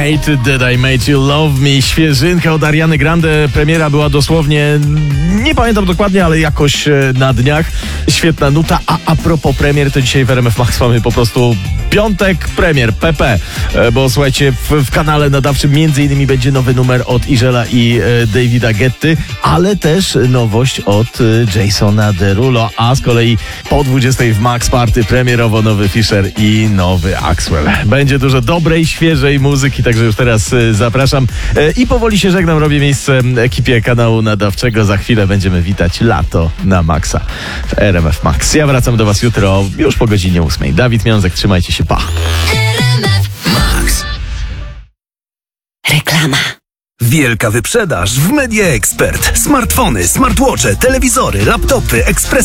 Hated That I Made You Love Me. Świeżynka od Ariany Grande. Premiera była dosłownie, nie pamiętam dokładnie, ale jakoś na dniach. Świetna nuta. A propos premier, to dzisiaj w RMF Max mamy po prostu piątek premier, PP. Bo słuchajcie, w kanale nadawczym między innymi będzie nowy numer od Iżela i Davida Getty, ale też nowość od Jasona Derulo. A z kolei po 20 w Max Party premierowo nowy Fisher i nowy Axwell. Będzie dużo dobrej, świeżej muzyki, także już teraz zapraszam. I powoli się żegnam, robię miejsce ekipie kanału nadawczego. Za chwilę będziemy witać lato na Maxa w RMF Max. Ja wracam do was jutro już po godzinie 8. Dawid Miązek, trzymajcie się, pa. RMF Max. Reklama. Wielka wyprzedaż w Media Expert. Smartfony, smartwatche, telewizory, laptopy, ekspresy